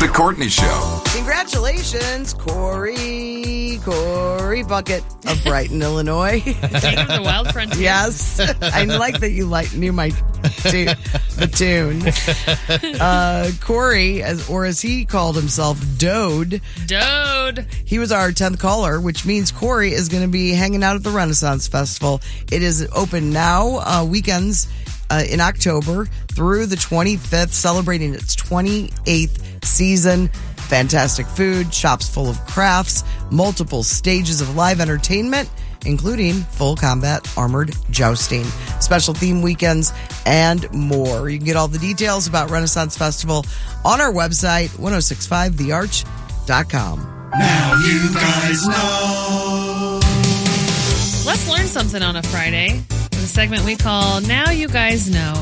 The Courtney Show. Congratulations, Corey Bucket of Brighton, Illinois. King of the Wild Frontier. Yes. I like that you knew the tune. Corey, as he called himself, Dode. He was our 10th caller, which means Corey is going to be hanging out at the Renaissance Festival. It is open now, weekends in October through the 25th, celebrating its 28th season. Fantastic food, shops full of crafts, multiple stages of live entertainment, including full combat armored jousting, special theme weekends, and more. You can get all the details about Renaissance Festival on our website, 1065thearch.com. Now you guys know. Let's learn something on a Friday. The segment we call Now You Guys Know.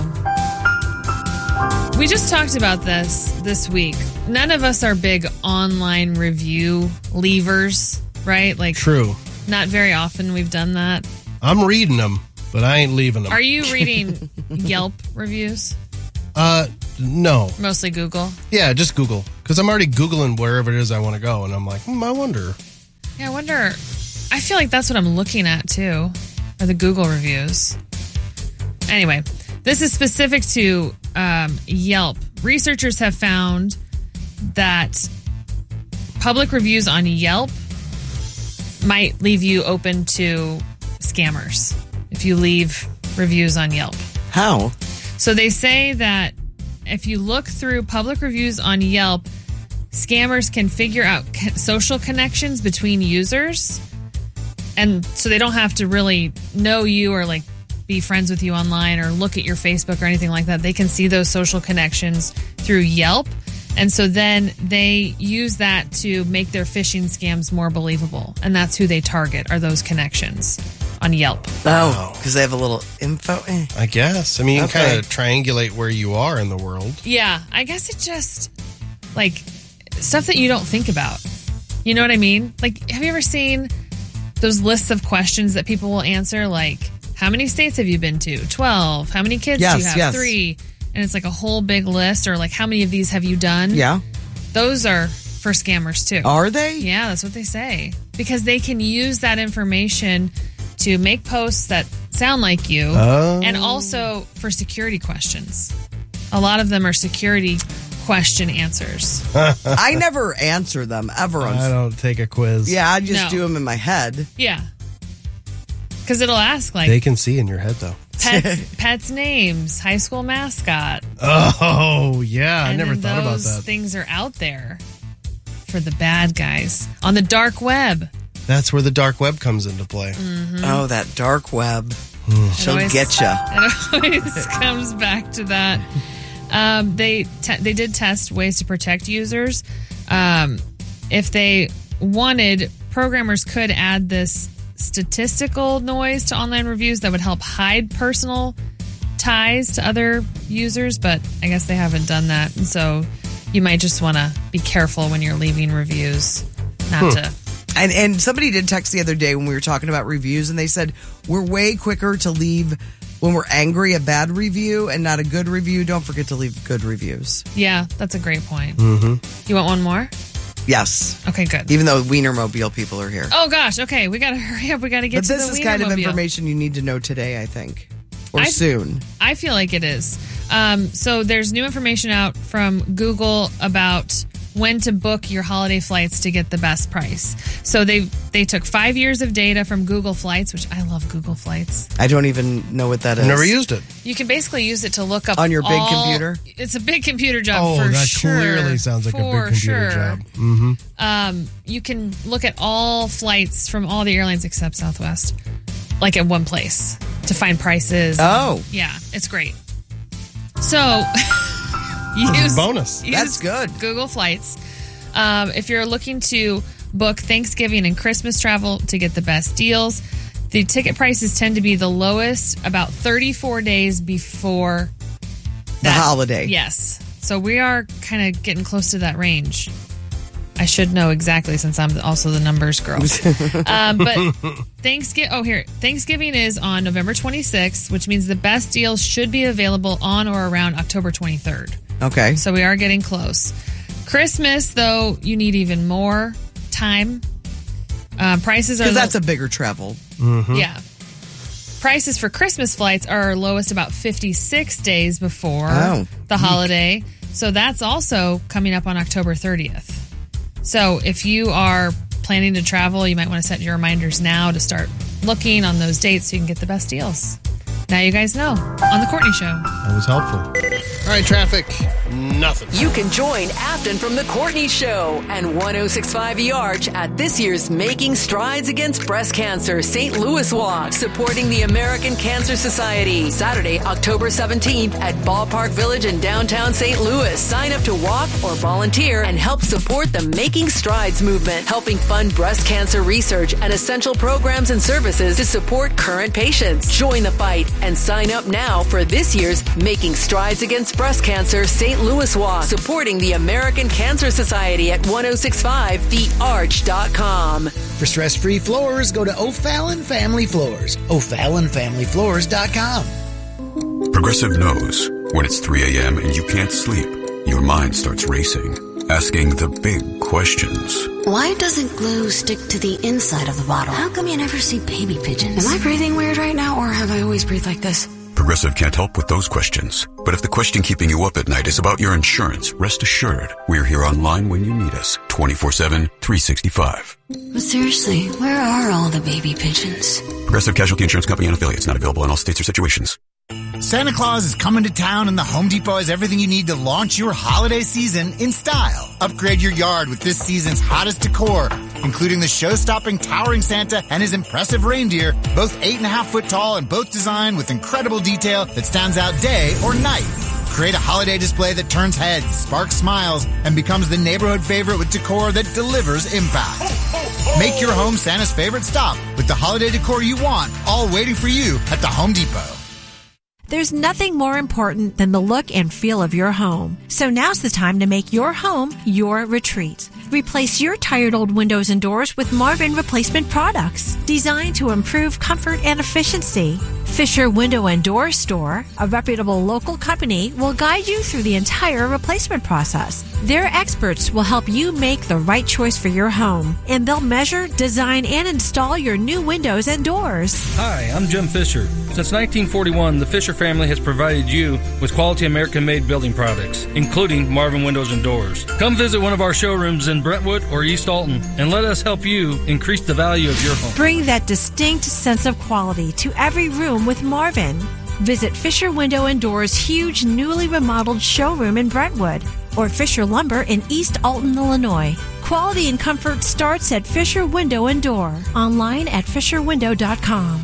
We just talked about this week. None of us are big online review leavers, right? True. Not very often we've done that. I'm reading them, but I ain't leaving them. Are you reading Yelp reviews? No. Mostly Google? Yeah, just Google. Because I'm already Googling wherever it is I want to go, and I'm like, I wonder. Yeah, I wonder. I feel like that's what I'm looking at, too, are the Google reviews. Anyway, this is specific to Yelp. Researchers have found that public reviews on Yelp might leave you open to scammers if you leave reviews on Yelp. How? So they say that if you look through public reviews on Yelp, scammers can figure out social connections between users. And so they don't have to really know you or be friends with you online or look at your Facebook or anything like that. They can see those social connections through Yelp. And so then they use that to make their phishing scams more believable. And that's who they target, are those connections on Yelp. Oh, because they have a little info. I guess. I mean, you can kind of triangulate where you are in the world. Yeah, I guess it just, stuff that you don't think about. You know what I mean? Have you ever seen those lists of questions that people will answer? How many states have you been to? 12. How many kids do you have? Yes. 3. And it's a whole big list. Or how many of these have you done? Yeah. Those are for scammers too. Are they? Yeah, that's what they say. Because they can use that information to make posts that sound like you. Oh. And also for security questions. A lot of them are security question answers. I never answer them ever. I don't take a quiz. Yeah, I just do them in my head. Yeah. Because it'll ask they can see in your head though. Pets names, high school mascot. Oh, yeah. I never thought about that. Those things are out there for the bad guys on the dark web. That's where the dark web comes into play. Mm-hmm. Oh, that dark web. She'll get ya. It always comes back to that. They did test ways to protect users. If they wanted, programmers could add this statistical noise to online reviews that would help hide personal ties to other users, but I guess they haven't done that. And so you might just want to be careful when you're leaving reviews not to. And somebody did text the other day when we were talking about reviews, and they said we're way quicker to leave when we're angry a bad review and not a good review. Don't forget to leave good reviews. Yeah, that's a great point. Mm-hmm. You want one more? Yes. Okay, good. Even though Wienermobile people are here. Oh, gosh. Okay, we got to hurry up. We got to get to the Wienermobile. But this is kind of information you need to know today, I think. Or soon. I feel like it is. So there's new information out from Google about when to book your holiday flights to get the best price. So they took 5 years of data from Google Flights, which I love Google Flights. I don't even know what that is. Never used it. You can basically use it to look up on your big computer. It's a big computer job. Oh, for that sure. clearly sounds like a big computer job. Mm-hmm. You can look at all flights from all the airlines except Southwest, at one place to find prices. Oh, yeah, it's great. So. Use That's good. Google Flights. If you're looking to book Thanksgiving and Christmas travel to get the best deals, the ticket prices tend to be the lowest about 34 days before the holiday. Yes. So we are kind of getting close to that range. I should know exactly since I'm also the numbers girl. But Thanksgiving is on November 26th, which means the best deals should be available on or around October 23rd. Okay. So we are getting close. Christmas, though, you need even more time. Prices are... Because that's a bigger travel. Mm-hmm. Yeah. Prices for Christmas flights are lowest about 56 days before the holiday. So that's also coming up on October 30th. So if you are planning to travel, you might want to set your reminders now to start looking on those dates so you can get the best deals. Now you guys know on The Courtney Show. That was helpful. All right, traffic. Nothing. You can join Afton from The Courtney Show and 106.5 The Arch at this year's Making Strides Against Breast Cancer St. Louis Walk, supporting the American Cancer Society. Saturday, October 17th at Ballpark Village in downtown St. Louis. Sign up to walk or volunteer and help support the Making Strides movement, helping fund breast cancer research and essential programs and services to support current patients. Join the fight and sign up now for this year's Making Strides Against Breast Cancer St. Louis Walk, supporting the American Cancer Society at 1065thearch.com. For stress-free floors, go to O'Fallon Family Floors. O'FallonFamilyFloors.com. Progressive knows when it's 3 a.m. and you can't sleep, your mind starts racing, asking the big questions. Why doesn't glue stick to the inside of the bottle? How come you never see baby pigeons? Am I breathing weird right now, or have I always breathed like this? Progressive can't help with those questions. But if the question keeping you up at night is about your insurance, rest assured, we're here online when you need us, 24/7, 365. But seriously, where are all the baby pigeons? Progressive Casualty Insurance Company and affiliates, not available in all states or situations. Santa Claus is coming to town, and the Home Depot has everything you need to launch your holiday season in style. Upgrade your yard with this season's hottest decor, including the show-stopping towering Santa and his impressive reindeer, both 8.5 foot tall and both designed with incredible detail that stands out day or night. Create a holiday display that turns heads, sparks smiles, and becomes the neighborhood favorite with decor that delivers impact. Make your home Santa's favorite stop with the holiday decor you want, all waiting for you at the Home Depot. There's nothing more important than the look and feel of your home. So now's the time to make your home your retreat. Replace your tired old windows and doors with Marvin replacement products designed to improve comfort and efficiency. Fisher Window and Door Store, a reputable local company, will guide you through the entire replacement process. Their experts will help you make the right choice for your home, and they'll measure, design, and install your new windows and doors. Hi, I'm Jim Fisher. Since 1941, the Fisher family has provided you with quality American-made building products, including Marvin Windows and Doors. Come visit one of our showrooms in Brentwood or East Alton, and let us help you increase the value of your home. Bring that distinct sense of quality to every room with Marvin. Visit Fisher Window and Doors' huge newly remodeled showroom in Brentwood or Fisher Lumber in East Alton, Illinois. Quality and comfort starts at Fisher Window and Door. Online at fisherwindow.com.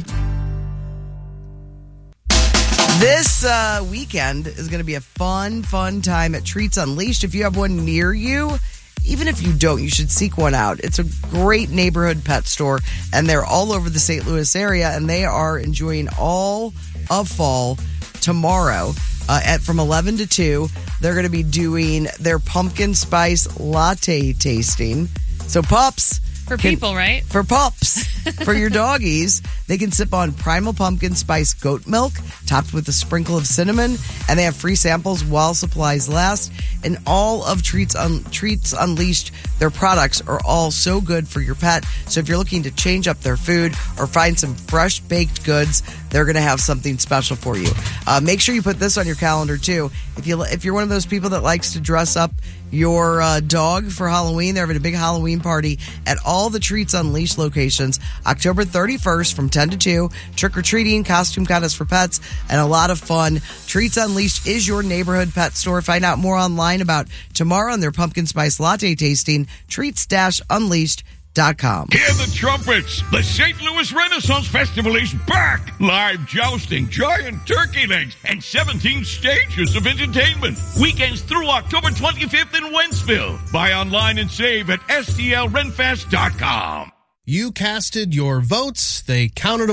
This weekend is going to be a fun time at Treats Unleashed. If you have one near you, even if you don't, you should seek one out. It's a great neighborhood pet store, and they're all over the St. Louis area, and they are enjoying all of fall tomorrow from 11 to 2. They're going to be doing their pumpkin spice latte tasting. So pups. For people, right? For pups. For your doggies, they can sip on primal pumpkin spice goat milk topped with a sprinkle of cinnamon, and they have free samples while supplies last. And all of Treats Unleashed, their products are all so good for your pet. So if you're looking to change up their food or find some fresh baked goods, they're going to have something special for you. Make sure you put this on your calendar too. If you're one of those people that likes to dress up your dog for Halloween, they're having a big Halloween party at all the Treats Unleashed locations, October 31st from 10 to 2. Trick-or-treating, costume contests for pets, and a lot of fun. Treats Unleashed is your neighborhood pet store. Find out more online about tomorrow on their pumpkin spice latte tasting, treats-unleashed.com. Hear the trumpets! The St. Louis Renaissance Festival is back! Live jousting, giant turkey legs, and 17 stages of entertainment. Weekends through October 25th in Wentzville. Buy online and save at stlrenfest.com. You casted your votes, they counted them up,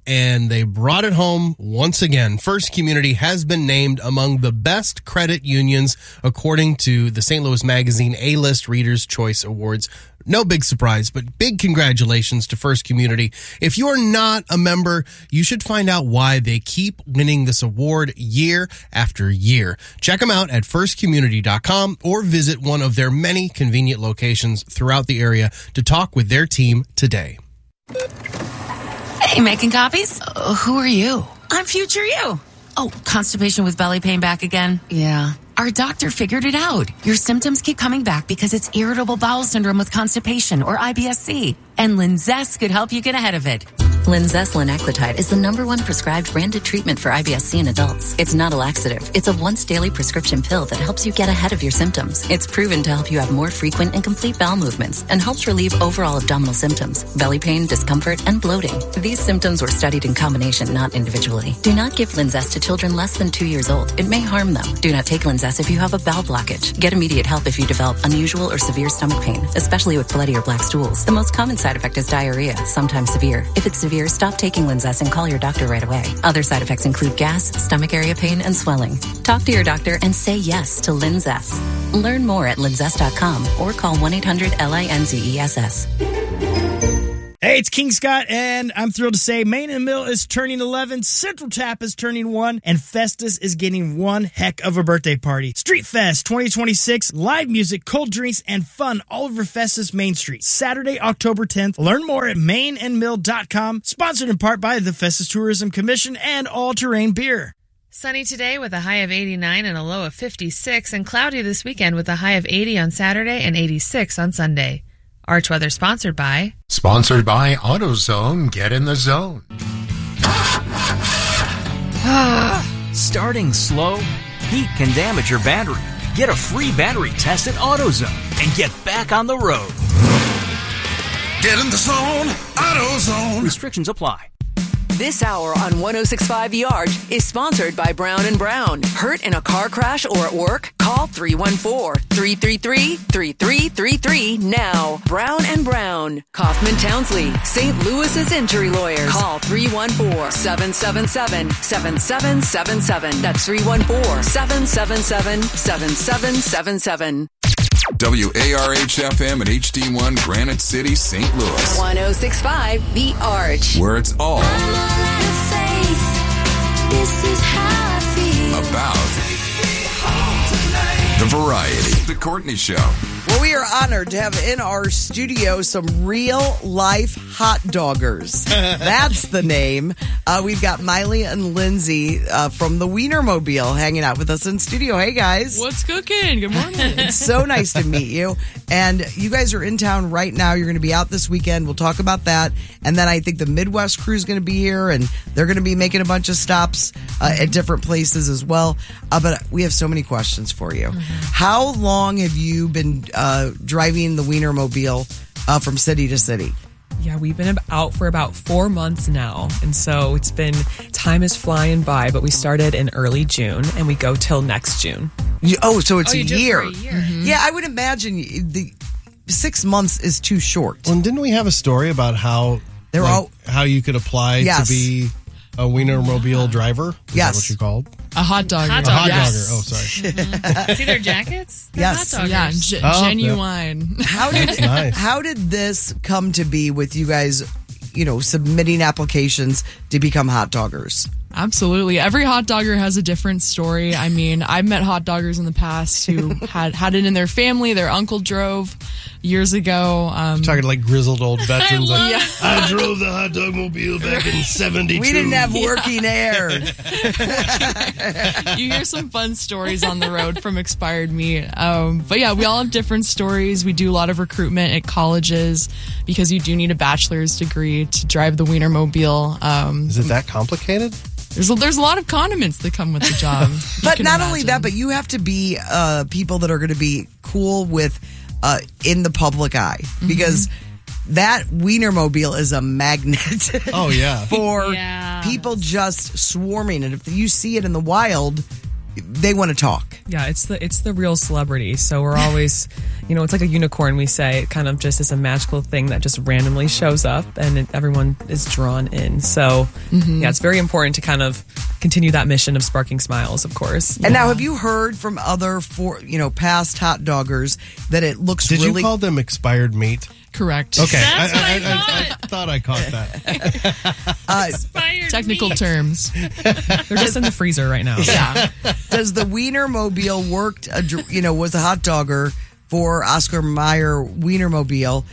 and they brought it home once again. First Community has been named among the best credit unions according to the St. Louis Magazine A-List Reader's Choice Awards. No big surprise, but big congratulations to First Community. If you're not a member, you should find out why they keep winning this award year after year. Check them out at firstcommunity.com or visit one of their many convenient locations throughout the area to talk with their team today. Hey, making copies? Who are you? I'm future you. Oh, constipation with belly pain back again? Yeah. Our doctor figured it out. Your symptoms keep coming back because it's irritable bowel syndrome with constipation, or IBS-C. And Linzess could help you get ahead of it. Linzess linaclotide is the #1 prescribed branded treatment for IBS-C in adults. It's not a laxative. It's a once-daily prescription pill that helps you get ahead of your symptoms. It's proven to help you have more frequent and complete bowel movements and helps relieve overall abdominal symptoms, belly pain, discomfort, and bloating. These symptoms were studied in combination, not individually. Do not give Linzess to children less than 2 years old. It may harm them. Do not take Linzess if you have a bowel blockage. Get immediate help if you develop unusual or severe stomach pain, especially with bloody or black stools. The most common side effect is diarrhea, sometimes severe. If it's severe, stop taking Linzess and call your doctor right away. Other side effects include gas, stomach area pain, and swelling. Talk to your doctor and say yes to Linzess. Learn more at linzess.com or call 1-800-LINZESS. Hey, it's King Scott, and I'm thrilled to say Main and Mill is turning 11, Central Tap is turning 1, and Festus is getting one heck of a birthday party. Street Fest 2026, live music, cold drinks, and fun all over Festus Main Street. Saturday, October 10th. Learn more at mainandmill.com. Sponsored in part by the Festus Tourism Commission and All Terrain Beer. Sunny today with a high of 89 and a low of 56, and cloudy this weekend with a high of 80 on Saturday and 86 on Sunday. Arch Weather sponsored by AutoZone. Get in the zone. Starting slow? Heat can damage your battery. Get a free battery test at AutoZone and get back on the road. Get in the zone, AutoZone. Restrictions apply. This hour on 106.5 The Arch is sponsored by Brown & Brown. Hurt in a car crash or at work? Call 314-333-3333 now. Brown & Brown. Kaufman Townsley, St. Louis's injury lawyers. Call 314-777-7777. That's 314-777-7777. WARH-FM and HD1 Granite City, St. Louis. 106.5 The Arch. Where it's all This is how I feel. about the variety. The Courtney Show. Well, we are honored to have in our studio some real-life hot doggers. That's the name. We've got Miley and Lindsay from the Wienermobile hanging out with us in studio. Hey, guys. What's cooking? Good morning. It's so nice to meet you. And you guys are in town right now. You're going to be out this weekend. We'll talk about that. And then I think the Midwest crew is going to be here, and they're going to be making a bunch of stops at different places as well. But we have so many questions for you. How long have you been driving the Wienermobile from city to city? Yeah, we've been out for about 4 months now. And so time is flying by, but we started in early June and we go till next June. So it's a year. Mm-hmm. Yeah, I would imagine the 6 months is too short. Well, didn't we have a story about how how you could apply to be a Wienermobile driver? Is that what you called? A hot dogger. A hot dogger. Oh, sorry. See their jackets? They're Yes. hot doggers. Yeah, genuine. How did this come to be with you guys, submitting applications to become hot doggers? Absolutely. Every hot dogger has a different story. I mean, I've met hot doggers in the past who had it in their family. Their uncle drove years ago. Talking like grizzled old veterans. I drove the hot dog mobile back in 72. We didn't have working air. You hear some fun stories on the road from expired meat. But yeah, we all have different stories. We do a lot of recruitment at colleges because you do need a bachelor's degree to drive the Wienermobile. Is it that complicated? There's a lot of condiments that come with the job. But not only that, but you have to be people that are going to be cool with in the public eye, because that Wienermobile is a magnet. Oh, yeah. For people just swarming. And if you see it in the wild, they want to talk. Yeah, it's the real celebrity. So we're always, it's like a unicorn, we say. It kind of just is a magical thing that just randomly shows up and everyone is drawn in. So, yeah, it's very important to kind of continue that mission of sparking smiles, of course. And now, have you heard from other past hot doggers that it looks Did really... you call them expired meat? Correct. Okay. That's what I thought I caught that. Expired Technical meat. terms. They're just in the freezer right now. Yeah. Does the Wienermobile worked, was a hot dogger for Oscar Mayer Wienermobile?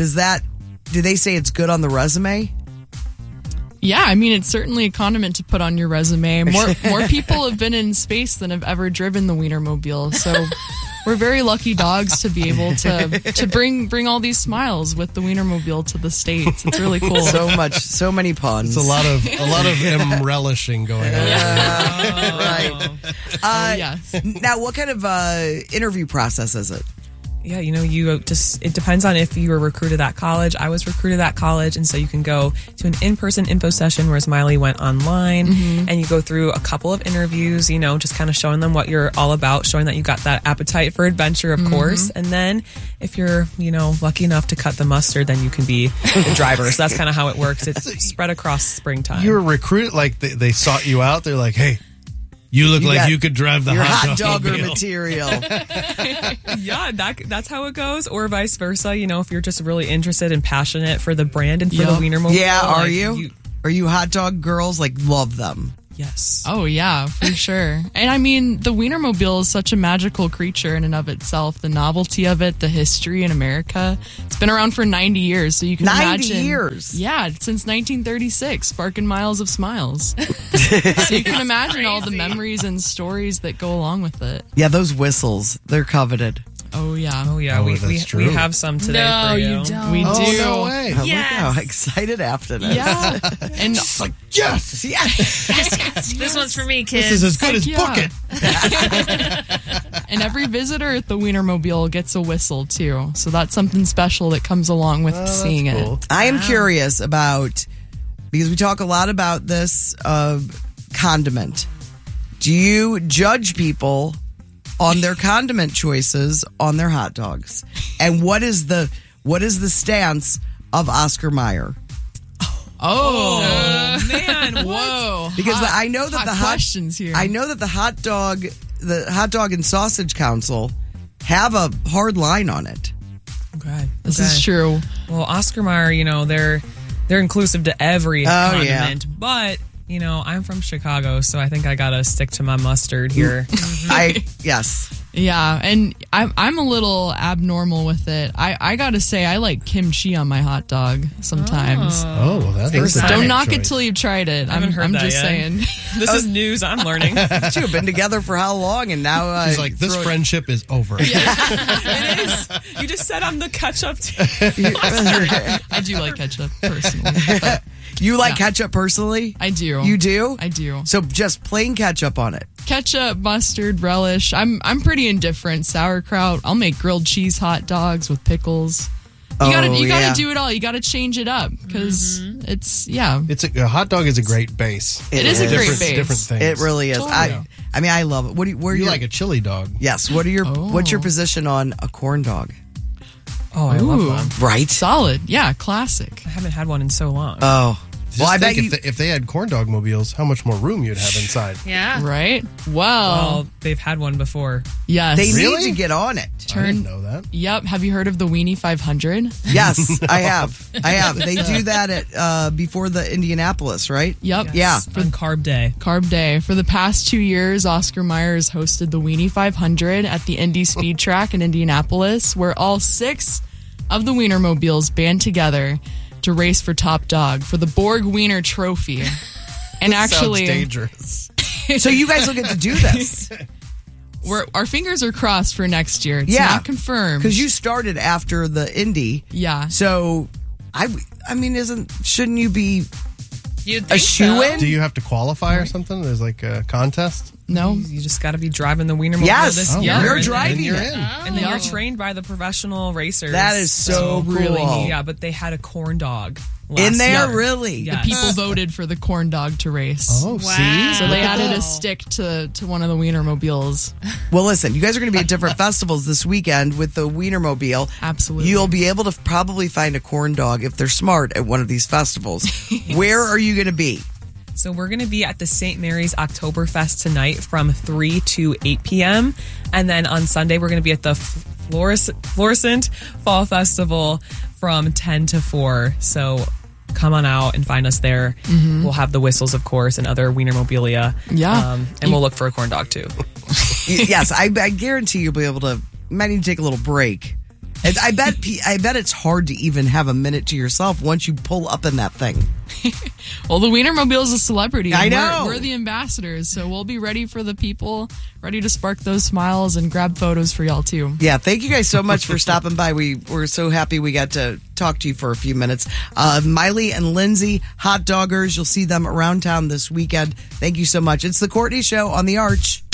Do they say it's good on the resume? Yeah, I mean, it's certainly a condiment to put on your resume. More people have been in space than have ever driven the Wienermobile. So we're very lucky dogs to be able to bring all these smiles with the Wienermobile to the States. It's really cool. So many puns. It's a lot of relishing going on. Right. Yes. Now, what kind of interview process is it? Yeah, it depends on if you were recruited at college. I was recruited at college, and so you can go to an in-person info session where Smiley went online, and you go through a couple of interviews, just kind of showing them what you're all about, showing that you got that appetite for adventure, of course. And then if you're, lucky enough to cut the mustard, then you can be the driver. So that's kind of how it works. It's spread across springtime. You were recruited, like they sought you out. They're like, hey, you look like you could drive the hot dogger mobile. material. Yeah, that's how it goes, or vice versa. If you're just really interested and passionate for the brand and for the Wienermobile. Yeah, are you? Are you hot dog girls? Love them? Yes. Oh, yeah, for sure. And I mean, the Wienermobile is such a magical creature in and of itself. The novelty of it, the history in America. It's been around for 90 years, so you can 90 imagine. years? Yeah, since 1936, sparking miles of smiles. So you can imagine all the memories and stories that go along with it. Yeah, those whistles, they're coveted. Oh, yeah. Oh, yeah. We have some today for you. No, you don't. We do. No way. Look how excited Afton is. Yeah. And She's like, yes. This one's for me, kids. This is as good as Yeah. book it. And every visitor at the Wienermobile gets a whistle, too. So that's something special that comes along with seeing cool. it. I am curious about, because we talk a lot about this condiment. Do you judge people on their condiment choices on their hot dogs? And what is the stance of Oscar Mayer? Oh, man! Whoa! Because I know that the questions here. I know that the hot dog and sausage council have a hard line on it. Okay, This is true. Well, Oscar Mayer, they're inclusive to every condiment, yeah. but. I'm from Chicago, so I think I gotta stick to my mustard here. Yes. Yeah, and I'm a little abnormal with it. I gotta say, I like kimchi on my hot dog sometimes. Oh, well, that is a Don't different knock it choice. till you've tried it. I haven't heard I'm that just yet. saying. This is news. I'm learning. You two have been together for how long? And now She's like, this friendship is over. It is. You just said I'm the ketchup. I do like ketchup personally. But you like ketchup personally? I do. You do? I do. So just plain ketchup on it. Ketchup, mustard, relish. I'm pretty indifferent. Sauerkraut. I'll make grilled cheese hot dogs with pickles. You gotta do it all. You gotta change it up because it's a hot dog is a great base. It is a great base. Different things. It really is. Totally. I mean, I love it. Where You like a chili dog? Yes. What's your position on a corn dog? Oh, I love one. Right. Solid. Yeah, classic. I haven't had one in so long. Oh. Well, I bet if they had corn dog mobiles, how much more room you'd have inside. Yeah. Right? Well, they've had one before. Yes. They need to get on it. I didn't know that. Yep. Have you heard of the Weenie 500? Yes, I have. They do that at before the Indianapolis, right? Yep. Yeah. On Carb Day. Carb Day. For the past 2 years, Oscar Mayer has hosted the Weenie 500 at the Indy Speed Track in Indianapolis, where all 6 of the Wienermobiles band together to race for top dog for the Borg Wiener Trophy. And actually, sounds dangerous. So you guys will get to do this. Our fingers are crossed for next year. It's not confirmed. Because you started after the Indy. Yeah. So, I mean, shouldn't you be You'd a think shoe-in? Do you have to qualify or something? There's like a contest? No. You just got to be driving the Wienermobile Yes. this Oh, year. you're driving you're it. in. And then you're trained by the professional racers. That is so really cool. neat. Yeah, but they had a corn dog In last there, year. really? Yes. People voted for the corn dog to race. Oh, see? So they added a stick to one of the Wienermobiles. Well, listen, you guys are going to be at different festivals this weekend with the Wienermobile. Absolutely. You'll be able to probably find a corn dog if they're smart at one of these festivals. Where are you going to be? So we're going to be at the St. Mary's Oktoberfest tonight from 3 to 8 p.m. And then on Sunday, we're going to be at the Florissant Fall Festival from 10 to 4. So come on out and find us there. Mm-hmm. We'll have the whistles, of course, and other Wienermobilia. Yeah. And we'll look for a corn dog, too. Yes, I guarantee you'll be able to. Might need to take a little break. And I bet it's hard to even have a minute to yourself once you pull up in that thing. Well, the Wienermobile is a celebrity. I and know. We're the ambassadors, so we'll be ready for the people, ready to spark those smiles and grab photos for y'all, too. Yeah, thank you guys so much for stopping by. We're so happy we got to talk to you for a few minutes. Miley and Lindsay, hot doggers. You'll see them around town this weekend. Thank you so much. It's the Courtney Show on The Arch.